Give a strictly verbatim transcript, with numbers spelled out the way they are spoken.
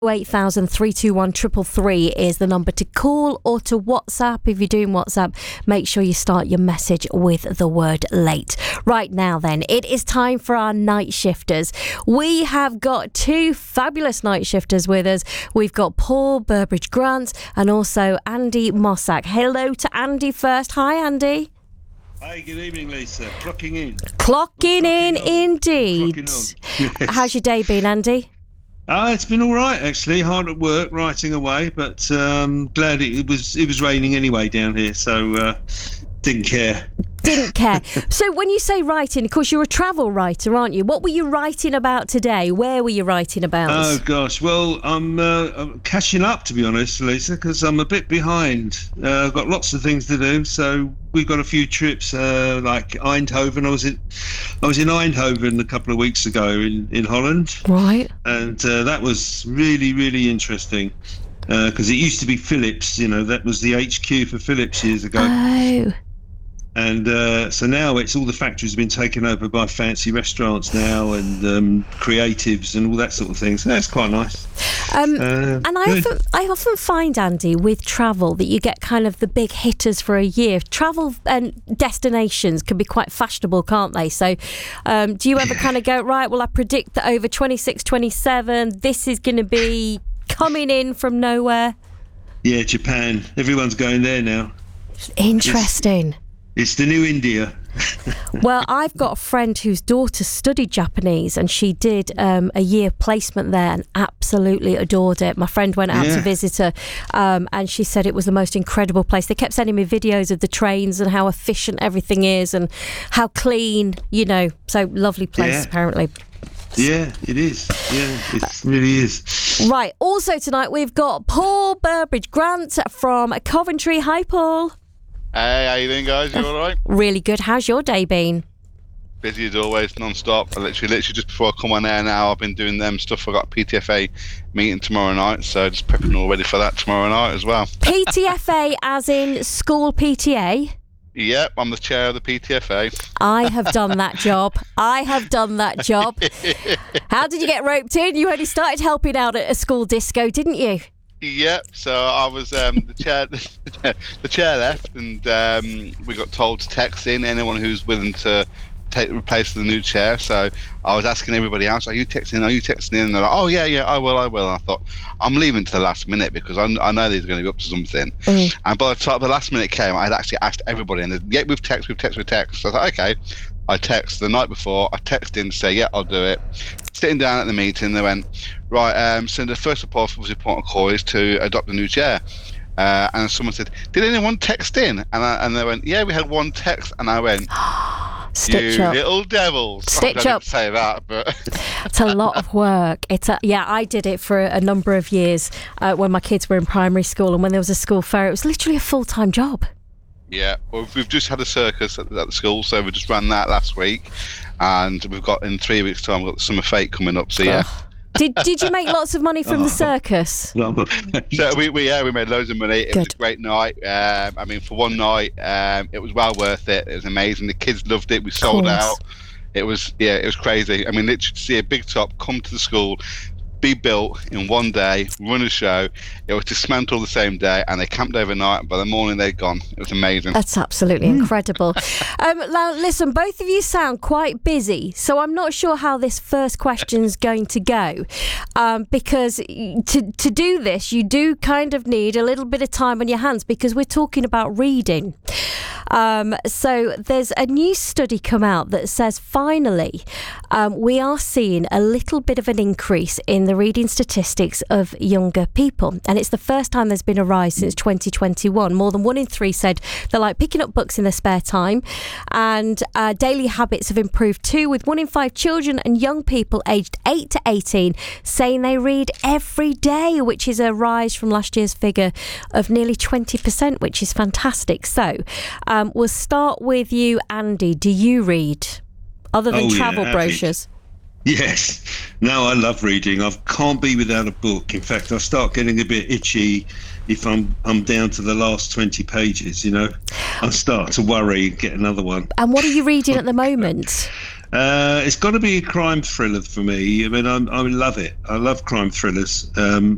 eight thousand three two one triple three is the number to call or to WhatsApp. If you're doing WhatsApp, make sure you start your message with the word late. Right now then, it is time for our night shifters. We have got two fabulous night shifters with us. We've got Paul Burbridge Grant and also Andy Mossack. Hello to Andy first. Hi, Andy. Hi, good evening, Lisa. Clocking in. Clocking, Clocking in, on. Indeed. Clocking on. Yes. How's your day been, Andy? Uh, it's been all right, actually. Hard at work, writing away, but um, glad it, it was it was raining anyway down here, so uh, didn't care. Didn't care. So when you say writing, of course, you're a travel writer, aren't you? What were you writing about today? Where were you writing about? Oh, gosh. Well, I'm, uh, I'm catching up, to be honest, Lisa, because I'm a bit behind. Uh, I've got lots of things to do, so we've got a few trips, uh, like Eindhoven. I was in I was in Eindhoven a couple of weeks ago in, in Holland. Right. And uh, that was really, really interesting. Because uh, it used to be Philips, you know, that was the H Q for Philips years ago. Oh. And uh, so now it's all the factories have been taken over by fancy restaurants now and um, creatives and all that sort of thing. So that's quite nice. Um, uh, and I often, I often find, Andy, with travel that you get kind of the big hitters for a year. Travel and destinations can be quite fashionable, can't they? So um, do you ever kind of go, right, well, I predict that over twenty-six, twenty-seven, this is going to be coming in from nowhere? Yeah, Japan. Everyone's going there now. Interesting. It's, It's the new India. Well, I've got a friend whose daughter studied Japanese and she did um, a year placement there and absolutely adored it. My friend went out yeah. to visit her um, and she said it was the most incredible place. They kept sending me videos of the trains and how efficient everything is and how clean, you know. So lovely place, yeah. apparently. Yeah, it is. Yeah, it really is. Right. Also tonight we've got Paul Burbridge Grant from Coventry. Hi, Paul. Hey, how you doing, guys? You all right? Really good. How's your day been? Busy as always, non-stop. I literally, literally just before I come on air now, I've been doing them stuff. I've got a P T F A meeting tomorrow night, so just prepping all ready for that tomorrow night as well. P T F A as in school P T A? Yep, I'm the chair of the P T F A. I have done that job. I have done that job. How did you get roped in? You only started helping out at a school disco, didn't you? Yep. So I was um, the chair. The chair left, and um, we got told to text in anyone who's willing to take replace the new chair. So I was asking everybody else, "Are you texting? Are you texting in?" And they're like, "Oh yeah, yeah, I will, I will." And I thought, I'm leaving to the last minute because I, I know they're going to be up to something. Mm. And by the time the last minute came, I'd actually asked everybody, and yeah, we've text, we've text, we've text. So I thought, okay. I text the night before. I texted in to say, yeah, I'll do it. Sitting down at the meeting, they went, right, um, so the first possible important call is to adopt a new chair. Uh, and someone said, did anyone text in? And I, and they went, yeah, we had one text. And I went, Stitch you up. little devils. Stitch I up. Say that, but it's a lot of work. It's a, yeah, I did it for a number of years uh, when my kids were in primary school, and when there was a school fair, it was literally a full-time job. Yeah, well, we've just had a circus at, at the school, so we just ran that last week, and we've got in three weeks' time we've got the summer fete coming up. So yeah. Did Did you make lots of money from oh. the circus? so we, we yeah we made loads of money. It Good. was a great night. Um, I mean, for one night, um, it was well worth it. It was amazing. The kids loved it. We sold out. It was yeah, it was crazy. I mean, literally to see a big top come to the school, be built in one day, run a show. It was dismantled the same day, and they camped overnight. And by the morning, they'd gone. It was amazing. That's absolutely mm. incredible. um, now, listen, both of you sound quite busy, so I'm not sure how this first question's going to go. Um, because to to do this, you do kind of need a little bit of time on your hands because we're talking about reading. Um, so there's a new study come out that says finally um, we are seeing a little bit of an increase in the reading statistics of younger people, and it's the first time there's been a rise since twenty twenty-one. More than one in three said they like picking up books in their spare time, and uh, daily habits have improved too, with one in five children and young people aged eight to eighteen saying they read every day, which is a rise from last year's figure of nearly twenty percent, which is fantastic. So um, we'll start with you, Andy. Do you read other than oh, travel yeah, brochures? Yes. No, I love reading. I can't be without a book. In fact, I start getting a bit itchy if I'm I'm down to the last twenty pages, you know. I start to worry, get another one. And what are you reading at the moment? Uh, it's got to be a crime thriller for me. I mean, I'm, I love it. I love crime thrillers. Um,